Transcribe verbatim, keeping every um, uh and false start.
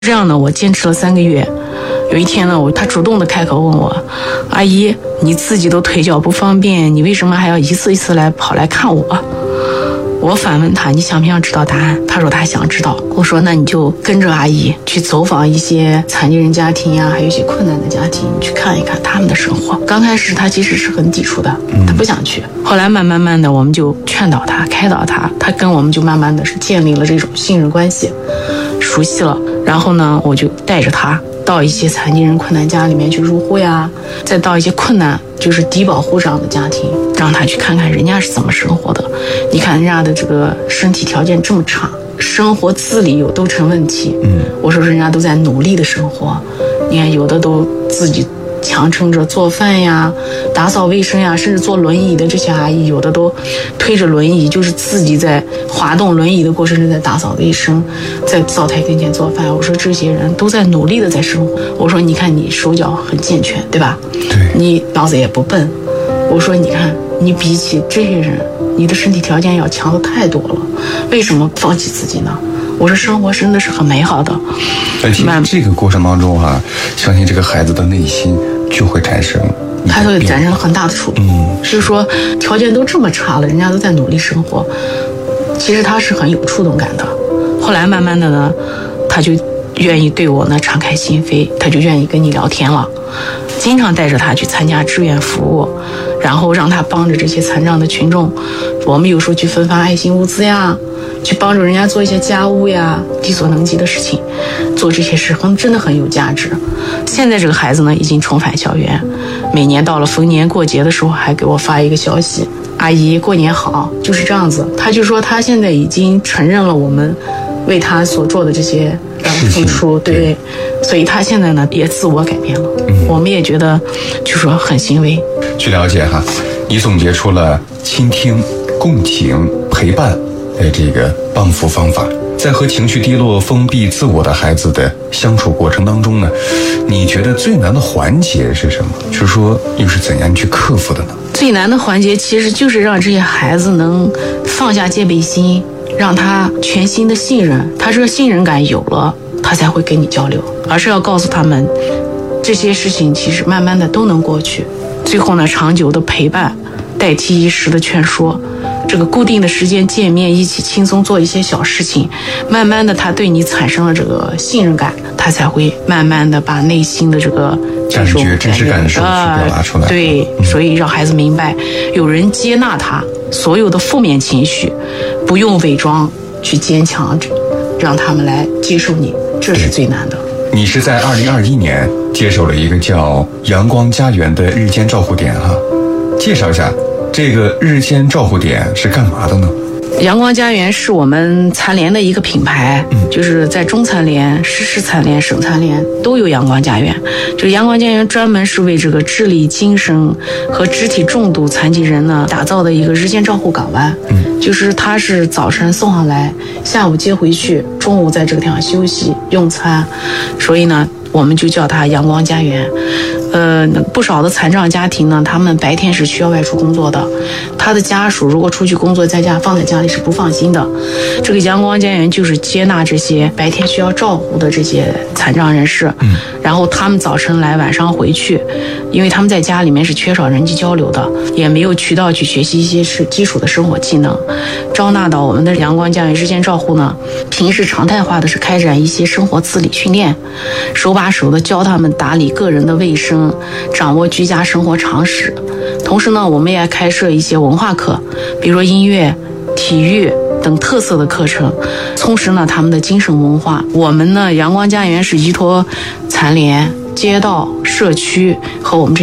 这样呢，我坚持了三个月。有一天呢，我他主动的开口问我：“阿姨，你自己都腿脚不方便，你为什么还要一次一次来跑来看我？”我反问他：“你想不想知道答案？”他说他想知道。我说：“那你就跟着阿姨去走访一些残疾人家庭呀、啊，还有一些困难的家庭，你去看一看他们的生活。”刚开始他其实是很抵触的，他不想去。后来慢慢慢的，我们就劝导他、开导他，他跟我们就慢慢的是建立了这种信任关系，熟悉了。然后呢，我就带着他到一些残疾人困难家里面去入户呀，再到一些困难就是低保户长的家庭，让他去看看人家是怎么生活的。你看人家的这个身体条件这么差，生活自理有都成问题。嗯，我说人家都在努力的生活，你看有的都自己强撑着做饭呀、打扫卫生呀，甚至坐轮椅的这些阿姨，有的都推着轮椅，就是自己在滑动轮椅的过程中在打扫卫生，在灶台跟前做饭。我说这些人都在努力的在生活。我说你看你手脚很健全，对吧？ 对， 你脑子也不笨。我说你看你比起这些人，你的身体条件要强的太多了，为什么放弃自己呢？我说生活真的是很美好的。 而且这个过程当中啊，相信这个孩子的内心就会产生， 他会产生很大的触动。嗯，就是说条件都这么差了，人家都在努力生活，其实他是很有触动感的。后来慢慢的呢，他就愿意对我呢敞开心扉，他就愿意跟你聊天了。经常带着他去参加志愿服务，然后让他帮着这些残障的群众，我们有时候去分发爱心物资呀，去帮助人家做一些家务呀，力所能及的事情，做这些事很真的很有价值。现在这个孩子呢已经重返校园，每年到了逢年过节的时候还给我发一个消息：“阿姨过年好。”就是这样子。他就说他现在已经承认了我们为他所做的这些付出，对，所以他现在呢也自我改变了。嗯，我们也觉得就说很欣慰。 据了解哈，你总结出了倾听、共情、陪伴的这个帮扶方法。在和情绪低落、封闭自我的孩子的相处过程当中呢，你觉得最难的环节是什么？就是说又是怎样去克服的呢？ 最难的环节其实就是让这些孩子能放下戒备心，让他全心的信任，他这个信任感有了，他才会跟你交流，而是要告诉他们这些事情其实慢慢的都能过去。最后呢，长久的陪伴代替一时的劝说，这个固定的时间见面，一起轻松做一些小事情，慢慢的他对你产生了这个信任感，他才会慢慢的把内心的这个感觉真实感受去表达出来。 对，所以让孩子明白有人接纳他所有的负面情绪，不用伪装去坚强，让他们来接受你，这是最难的。 你是在二零二一年接手了一个叫阳光家园的日间照护点哈，介绍一下这个日间照护点是干嘛的呢？ 阳光家园是我们残联的一个品牌，嗯，就是在中残联、市市残联、省残联都有阳光家园。这个阳光家园专门是为这个智力、精神和肢体重度残疾人呢打造的一个日间照护港湾。嗯，就是他是早晨送上来，下午接回去，中午在这个地方休息用餐，所以呢我们就叫它阳光家园。呃，不少的残障家庭呢，他们白天是需要外出工作的，他的家属如果出去工作，在家放在家里是不放心的。这个阳光家园就是接纳这些白天需要照顾的这些残障人士，嗯，然后他们早晨来，晚上回去，因为他们在家里面是缺少人际交流的，也没有渠道去学习一些是基础的生活技能。招纳到我们的阳光家园日间照护呢，平时常态化的是开展一些生活自理训练，手把手的教他们打理个人的卫生，掌握居家生活常识。同时呢，我们也开设一些文化课，比如说音乐、体育等特色的课程，充实呢他们的精神文化。我们呢阳光家园是依托残联、街道、社区和我们这